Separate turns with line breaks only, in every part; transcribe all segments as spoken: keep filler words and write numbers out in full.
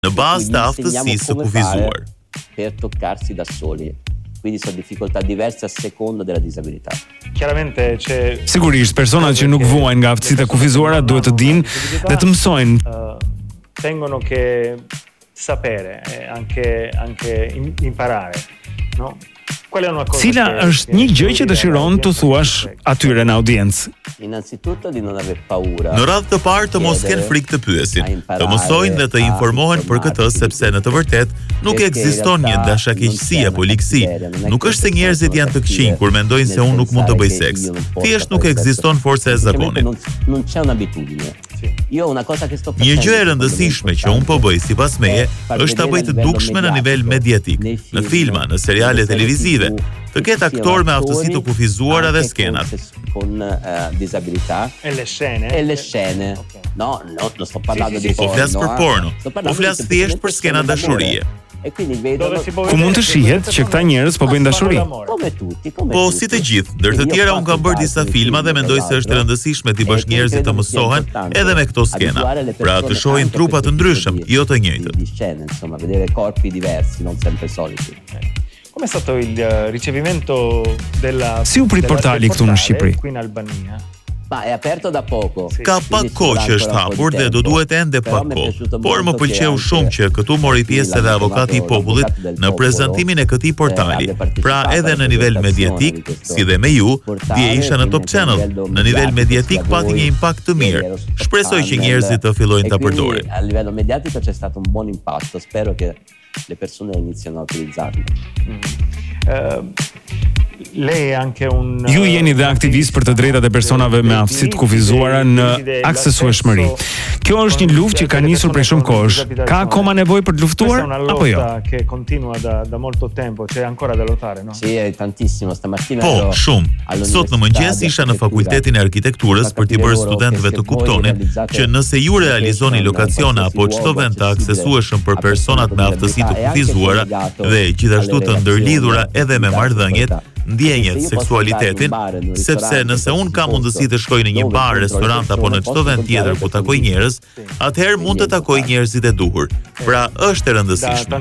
në bazë të aftësisë së kufizuar.
Per toccarsi da soli. Quindi sono difficoltà diverse a seconda della disabilità.
Chiaramente c'è
Sigurisht, personat që nuk vuajnë nga aftësitë e kufizuara duhet të dinë dhe të mësojnë.
Uh, tengono che sapere e anche anche imparare, no?
Cila është një gjë që dëshiron të thuash atyre në audiencë?
Innanzitutto di non aver paura.
Në radhë të parë të mos kenë frikë të pyesin, të mësojnë dhe të informohen për këtë, sepse në të vërtetë nuk ekziston një dashakeqësi apo ligësi. Nuk është se njerëzit janë të këqij kur mendojnë se unë nuk mund të bëj seks. Thjesht nuk ekziston forca e zakonit.
Non c'è un'abitudine. Io una cosa che sto
Një gjë e rëndësishme që unë po bëj sipas meje është ta bëj të dukshme në nivel mediatik, në filma, në seriale televizive, të ketë aktor me aftësi të kufizuara dhe skenat.
Con uh, disabilità
e le scene.
E le scene. No, no, non sto parlando di
Po flas për porno. Po flas thjesht për skena dashurie.
E quindi vedono
Ku mund të shihet që këta njerëz po bëjnë dashuri?
Come tutti, come
Po si të gjithë, ndër të tjera unë kam bërë disa filma dhe mendoj se është e rëndësishme t'i bësh njerëzit të mësohen edhe me këto skena, pra të shohin trupa të ndryshëm, jo të njëjtët.
Di scene, insomma, vedere corpi diversi, non sempre soliti.
Come è stato il ricevimento della
Si u prit portali këtu në Shqipëri?
Qui in Albania?
Ma è aperto da poco.
Ka pak kohë që është hapur dhe do duhet ende pak kohë, por më pëlqeu shumë që këtu mori pjesë edhe avokati i popullit në prezantimin e këtij portali. Pra edhe në nivel mediatik, si dhe me ju, dje isha në Top Channel, në nivel mediatik pati një impakt të mirë. Shpresoj që njerëzit të fillojnë ta përdorin.
A livello mediatico c'è stato un buon impatto, spero che le persone iniziano a utilizzarlo.
Mm. Uh, lei è anche un
Ju jeni dhe aktivist për të drejtat e personave me aftësi të kufizuara në aksesueshmëri. Kjo është një luftë që ka nisur prej shumë kohësh. Ka akoma nevojë për të luftuar apo jo?
Che continua da da molto tempo, c'è ancora da lottare, no?
Sì, è tantissimo stamattina.
Po, shumë. Sot në mëngjes isha në Fakultetin e Arkitekturës për t'i bërë studentëve të kuptonin që nëse ju realizoni lokacione apo çdo vend të aksesueshëm për personat me aftësi të kufizuara dhe gjithashtu të ndërlidhura edhe me marrëdhëniet, ndjenjet, seksualitetin, sepse nëse unë kam mundësi të shkoj në një bar, restorant apo në çdo vend tjetër ku takoj njerëz, atëherë mund të takoj njerëzit e duhur. Pra është e rëndësishme.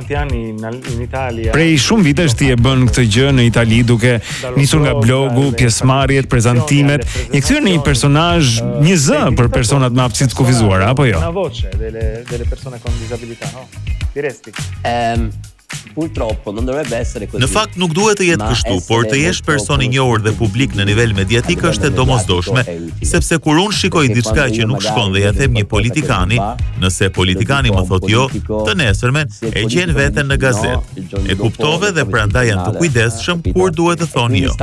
Prej shumë vitesh ti e bën këtë gjë në Itali duke nisur nga blogu, pjesëmarrjet, prezantimet, e kthyer në një personazh, një zë për personat me aftësi të kufizuara, apo jo?
Una voce delle delle persone con disabilità, no? Diresti?
Ehm Purtroppo non dovrebbe essere così.
Në fakt nuk duhet të jetë kështu, por të jesh person i njohur dhe publik në nivel mediatik është e domosdoshme, sepse kur unë shikoj diçka që nuk shkon dhe ja them një politikani, nëse politikani më thot jo, të nesërmen e gjen veten në gazetë. E kuptove dhe prandaj janë të kujdesshëm kur duhet të thonë jo.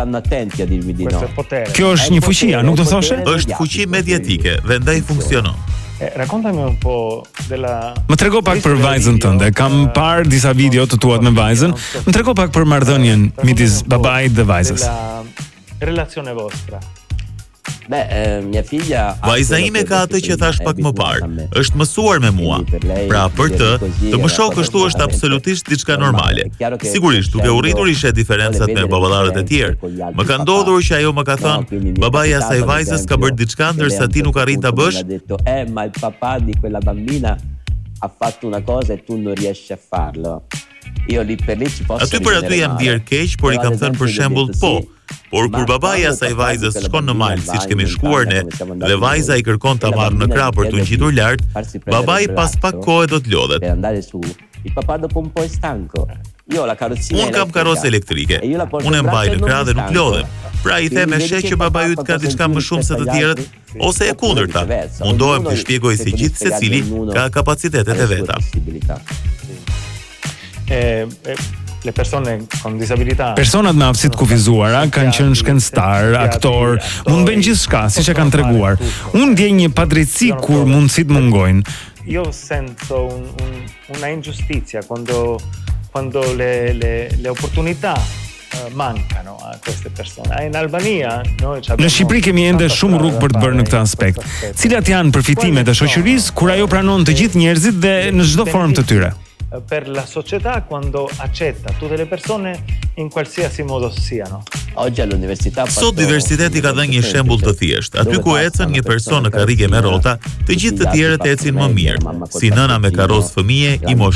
Kjo është një fuqi, a nuk do thoshe?
Është fuqi mediatike dhe ndaj funksionon.
Eh, raccontami un po' della
Më trego pak për vajzën tënde. Kam parë disa video të tuat me vajzën. Më trego pak për marrëdhënien midis babait dhe vajzës.
Relazione vostra.
Beh, eh, mia figlia
Vajza ime ka atë që thash pak më parë, është mësuar me mua. Pra për të, të më shoh kështu është absolutisht diçka normale. Sigurisht, duke u rritur ishe diferencat me baballarët e tjerë. Më ka ndodhur që ajo më ka thënë, babai i asaj vajzës ka bërë diçka ndërsa ti nuk arrin ta bësh.
Eh, ma il papà di quella bambina ha fatto una cosa e tu non riesci a farlo. Io lì per lì ci posso
Aty për aty jam ndier keq, por i kam thënë për shembull po. Por kur babai i asaj vajzës shkon në mal, siç kemi shkuar ne, dhe vajza i kërkon ta marrë në krah për t'u ngjitur lart, babai pas pak kohe do të lodhet.
Il papà dopo un po' è stanco. Io la carrozzina
Unë kam karrocë elektrike. Unë e mbaj në krah dhe nuk lodhem. Pra i them e sheh që babai yt ka diçka më shumë se të tjerët, ose e kundërta. Mundohem të shpjegoj se gjithë secili ka kapacitetet e veta.
E le persone con disabilità.
Personat me aftësi të kufizuara kanë qenë shkencëtar, aktor, mund bëjnë gjithçka, siç e kanë treguar. Unë ndjej një padrejtësi kur mundësitë mungojnë.
Io sento un, un, una ingiustizia quando quando le le le opportunità uh, mancano a queste persone. In Albania noi
Në Shqipëri kemi ende shumë rrugë për të bërë në këtë aspekt. Cilat janë përfitimet e shoqërisë kur ajo pranon të gjithë njerëzit dhe në çdo formë të tyre?
Per la società quando accetta tutte le persone in qualsiasi modo siano.
Sot diversiteti ka dhënë një shembull të thjeshtë. Aty ku ecën një person në karrige me rrota, të gjithë të tjerët ecin më mirë, si nëna me karrocë fëmijë i moshës